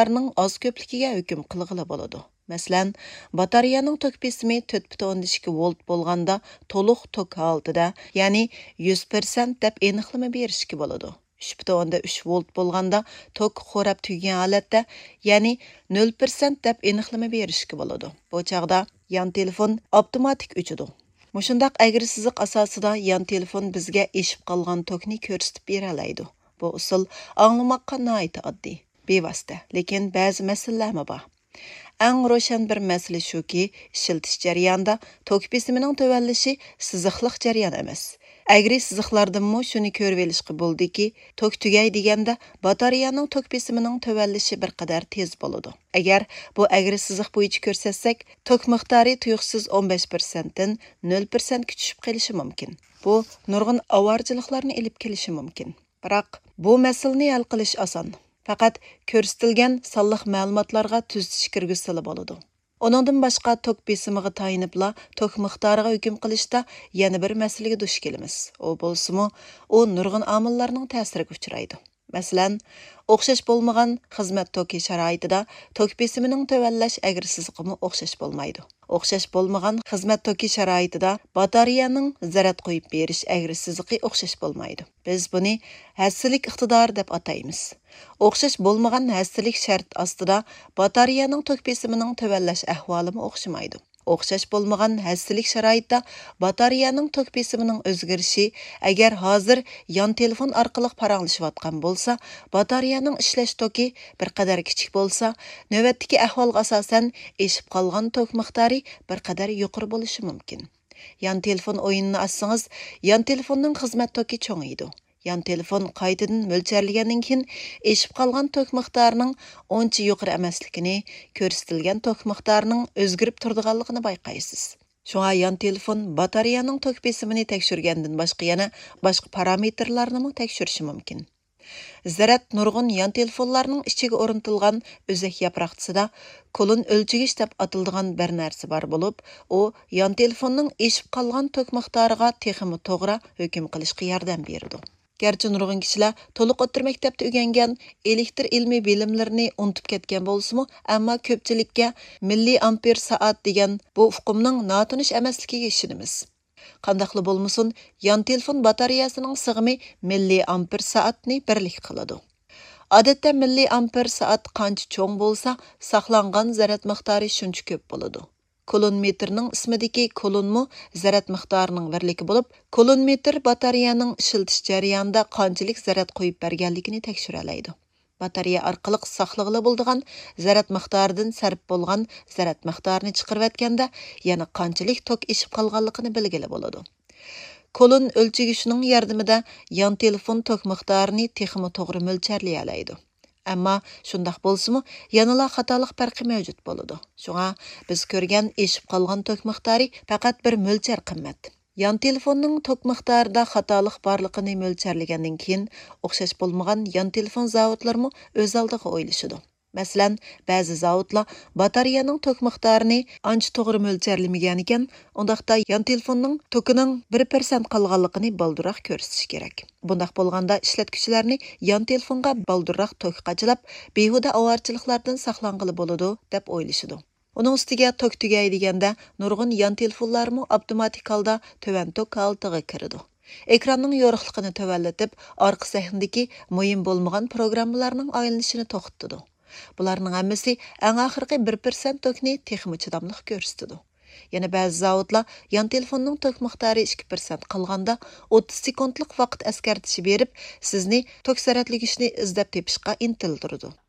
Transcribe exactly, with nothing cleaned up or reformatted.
miqdorining oz ko'pligiga hukm qilg'ili bo'ladi. Masalan, batareyaning tok besimi to'rt butun ikki volt bo'lganda to'liq tok holatida, ya'ni yuz foiz deb aniqlama berishga bo'ladi. uch butun uch volt bo'lganda tok xo'rab tugagan holatda, ya'ni nol foiz deb aniqlama berishga bo'ladi. Bu chaqda yon telefon avtomatik o'chidi. Mushundaq agri siziq asosida yon telefon bizga eshib qolgan tokni ko'rsatib bera oladi. Bu usul anglamoqqa nihoyat oddiy, bevosita, lekin ba'zi masalalar bor. Eng ro'shan bir masala shuki, ishiltish jarayonida tok besimining tuvanlishi siziqliq jarayon emas. Agri siziqlardimmo shuni ko'rib olishga bo'ldiki, tok tugay deganda batareyaning tok besimining tuvanlishi bir qadar tez bo'ladi. Agar bu agri siziq bo'yicha ko'rsatsak, tok miqdori tuyuqsiz o'n besh foiz dan nol foiz ga tushib qolishi mumkin. Bu nurg'un avorchiliklarni olib kelishi mumkin. Biroq bu masalani hal qilish oson. Faqat ko'rsatilgan sonliq ma'lumotlarga tuzatish kirgizsa bo'ladi. Onundan boshqa tok besimiga tayinibla tok miqdoriga hukm qilishda yana bir masalaga duch kelamiz. U bo'lsa-mu, u nurg'un omillarning ta'siriga uchraydi. Masalan, o'xshash bo'lmagan xizmat toki sharoitida tok besimining tuvanlash agri siziqimi o'xshash bo'lmaydi. O'xshash bo'lmagan xizmat toki sharoitida batareyaning zarat qo'yib berish agri siziqi o'xshash bo'lmaydi. Biz buni hassasilik iqtidori deb ataymiz. O'xshash bo'lmagan hassasilik shart ostida batareyaning tok besimining tuvanlash ahvolimi o'xshamaydi. O'xshash bo'lmagan hassasilik sharoitida batareyaning tok besimining o'zgarishi agar hozir yon telefon orqali paranglashayotgan bo'lsa, batareyaning ishlash toki bir qadar kichik bo'lsa, navbatdagi ahvolga asosan eshib qolgan tok miqdori bir qadar yuqori bo'lishi mumkin. Yon telefon o'yinini açsangiz, yon telefonning xizmat toki cho'ngaydi. Yon telefon qaytadan mo'ljallangandan keyin eshib qolgan tok miqdorining uncha yuqori emasligini, ko'rsatilgan tok miqdorining o'zgarib turganligini bayqaysiz. Shunga yon telefon batareyaning tok besimini tekshirgandan boshqa yana boshqa parametrlarni ham tekshirishi mumkin. Zarat nurg'un yon telefonlarning ichiga o'rnatilgan o'zak yaproqchisida kolon o'lchagich deb atiladigan bir narsa bor bo'lib, u yon telefonning eshib qolgan tok miqdoriga texmi to'g'ri hukm qilishga yordam beradi. Gerçi nurg'un kishilar to'liq o'tir maktabda o'rgangan elektr ilmiy bilimlarini unutib ketgan bo'lsa-mu, ammo ko'pchilikka milliy amper soat degan bu uqumning notanish emasligiga ishonamiz. Qandaqli bo'lmasin, yon telefon batareyasining sig'imi milliy amper soatni birlik qiladi. Odatda milliy amper soat qancha cho'ng bo'lsa, saqlangan zarat miqdori shuncha ko'p bo'ladi. Kolonmetrning ismidagi kolonmu zarat miqdorining birligi bo'lib, kolonmetr batareyaning ishiltish jarayonida qanchalik zarat qo'yib berganligini tekshira oladi. Batareya orqali saqlag'ili bo'lgan zarat miqdoridan sarf bo'lgan zarat miqdorini chiqarib o'tganda yana qanchalik tok eshib qolganligini bilgili bo'ladi. Kolon o'lchagichining yordamida yon telefon tok miqdorini texmi to'g'ri mo'ljallay oladi. Ammo shundaq bo'lsa-mu, yanala xatolik farqi mavjud bo'ladi. Shunga biz ko'rgan eshib qolgan tok miqdori faqat bir mo'ljar qimmat. Yon telefonning tok miqdorida xatolik borligini mo'ljarlagandan keyin o'xshash bo'lmagan yon telefon zavodlarimi o'z oldiga o'ylashadi. Masalan, ba'zi zavodlar batareyaning tok miqdorini ancha to'g'ri mo'ljarlamagan ekan, undaqda yon telefonning tokining bir foiz qolganligini balduroq ko'rsatish kerak. Bundaq bo'lganda ishlatuvchilarni yon telefonga balduroq tok qachilab, behuda avorchiliklardan saqlanqili bo'ladi deb o'ylashadi. Uning ustiga tok tugay deganda nurg'un yon telefonlarmi avtomatik holda to'van tok holatiga kiradi. Ekranning yorug'ligini tuvallatib, orqa sahnadagi muhim bo'lmagan programmalarning aylanishini to'xtatadi. Bularning hammasi eng oxirgi bir foiz tokni texmi chidamliq ko'rsatadi. Yana ba'zi zavodlar yon telefonning tok miqdori ikki foiz qolganda o'ttiz sekundlik vaqt askartishi berib, sizni tok zaratligishni izlab tepishga intildiradi.